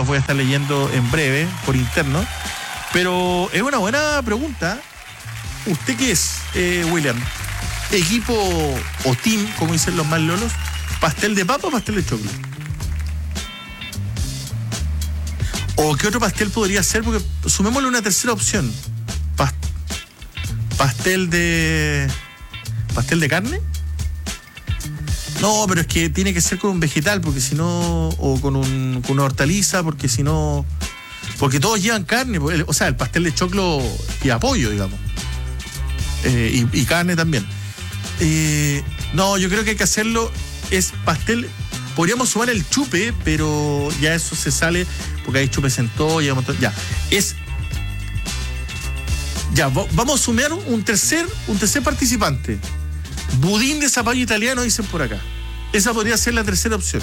los voy a estar leyendo en breve por interno. Pero es una buena pregunta. ¿Usted qué es, William? ¿Equipo o team, como dicen los más lolos? ¿Pastel de papa o pastel de choclo? ¿O qué otro pastel podría ser? Porque sumémosle una tercera opción. ¿Pastel de carne? No, pero es que tiene que ser con un vegetal, porque si no, o con una hortaliza, porque si no, porque todos llevan carne. O sea, el pastel de choclo lleva pollo, digamos. Y carne también. No, yo creo que hay que hacerlo. Es pastel. Podríamos sumar el chupe, pero ya eso se sale, porque hay chupes en todo, ya. Ya, vamos a sumar un tercer participante. Budín de zapallo italiano, dicen por acá. Esa podría ser la tercera opción.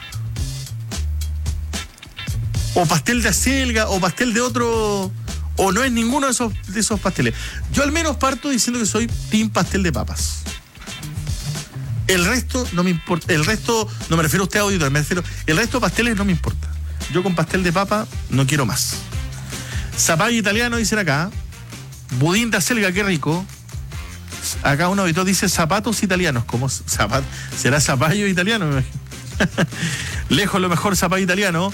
O pastel de acelga, o pastel de otro, o no es ninguno de esos pasteles. Yo al menos parto diciendo que soy team pastel de papas. El resto no me importa. El resto, no me refiero a usted, auditor, el resto de pasteles no me importa. Yo con pastel de papa no quiero más. Zapallo italiano, dicen acá. Budín de acelga, qué rico. Acá un auditor dice zapatos italianos. ¿Cómo será zapallo italiano? Me imagino. Lejos lo mejor, zapallo italiano.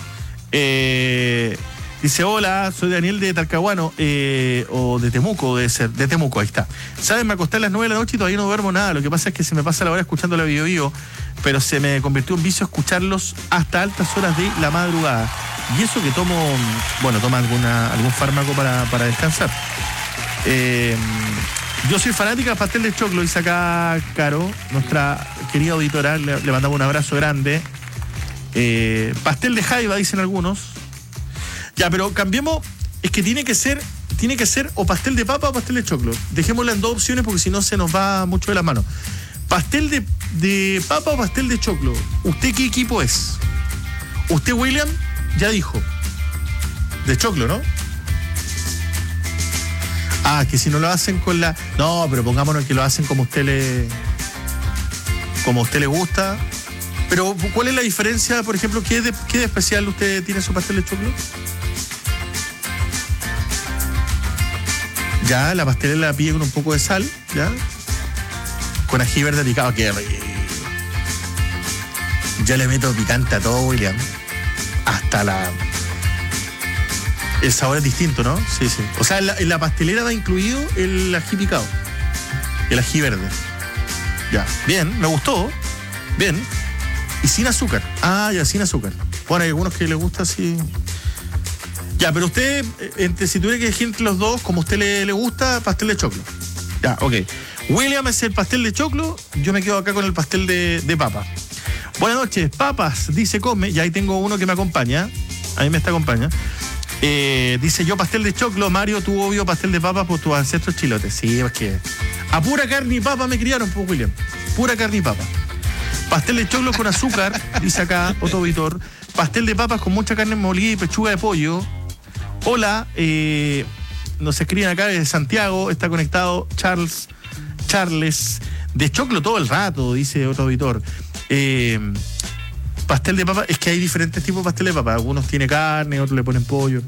Dice, hola, soy Daniel de Talcahuano, o de Temuco, debe ser, de Temuco, ahí está. ¿Saben? Me acosté a las 9 de la noche y todavía no duermo nada. Lo que pasa es que se me pasa la hora escuchando la Bio, pero se me convirtió en vicio escucharlos hasta altas horas de la madrugada. Y eso que toma algún fármaco para descansar. Yo soy fanática del pastel de choclo, dice acá Caro, nuestra querida auditora, le mandamos un abrazo grande. Pastel de jaiba, dicen algunos. Ya, pero cambiemos, es que tiene que ser o pastel de papa o pastel de choclo. Dejémosla en dos opciones porque si no se nos va mucho de la mano. Pastel de papa o pastel de choclo. ¿Usted qué equipo es? Usted, William, ya dijo. De choclo, ¿no? Ah, que si no lo hacen con la... No, pero pongámonos que lo hacen como a usted le gusta. Pero, ¿cuál es la diferencia, por ejemplo? ¿Qué de especial usted tiene su pastel de choclo? Ya, la pastelera la pide con un poco de sal, ya. Con ají verde picado, qué rico. Yo le meto picante a todo, William. El sabor es distinto, ¿no? Sí. O sea, en la pastelera va incluido el ají picado. El ají verde. Ya, bien, me gustó. Bien. Y sin azúcar. Ah, ya, sin azúcar. Bueno, hay algunos que les gusta así. Ya, pero usted, si tuviera que elegir entre los dos, como a usted le gusta, pastel de choclo. Ya, ok. William es el pastel de choclo, yo me quedo acá con el pastel de papa. Buenas noches, papas, dice Cosme, y ahí tengo uno que me acompaña. Ahí me acompaña. Dice yo pastel de choclo, Mario, tú obvio pastel de papa por tus ancestros chilotes. Sí, es que a pura carne y papa me criaron, pues, William. Pura carne y papa. Pastel de choclo con azúcar, dice acá otro auditor. Pastel de papas con mucha carne molida y pechuga de pollo. Hola, nos escriben acá desde Santiago, está conectado Charles, de choclo todo el rato, dice otro auditor. Pastel de papa, es que hay diferentes tipos de pastel de papa. Algunos tienen carne, otros le ponen pollo.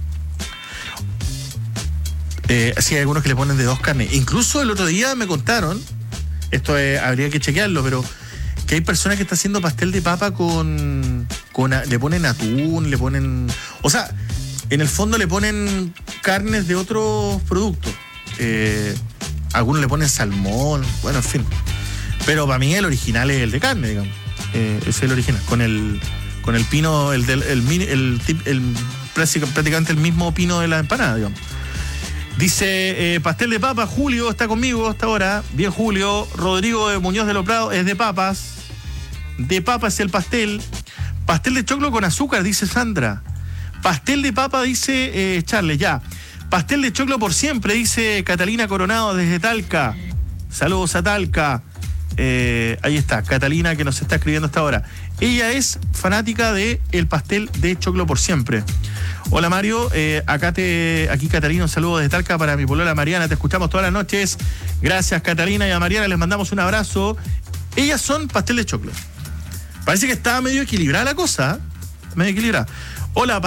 Sí, hay algunos que le ponen de dos carnes. Incluso el otro día me contaron, esto habría que chequearlo, pero que hay personas que están haciendo pastel de papa le ponen atún, le ponen... O sea, en el fondo le ponen carnes de otros productos. Algunos le ponen salmón, bueno, en fin. Pero para mí el original es el de carne, digamos. Es el original. Con el pino, prácticamente el mismo pino de la empanada, digamos. Dice, pastel de papa, Julio está conmigo hasta ahora. Bien, Julio. Rodrigo de Muñoz de los Prados es de papas. De papas el pastel. Pastel de choclo con azúcar, dice Sandra. Pastel de papa, dice Charles, ya. Pastel de choclo por siempre, dice Catalina Coronado desde Talca. Saludos a Talca. Ahí está, Catalina que nos está escribiendo hasta ahora. Ella es fanática de el pastel de choclo por siempre. Hola Mario, aquí Catalina, un saludo desde Talca para mi polola Mariana, te escuchamos todas las noches. Gracias Catalina, y a Mariana les mandamos un abrazo. Ellas son pastel de choclo. Parece que está medio equilibrada la cosa, medio equilibrada. Hola.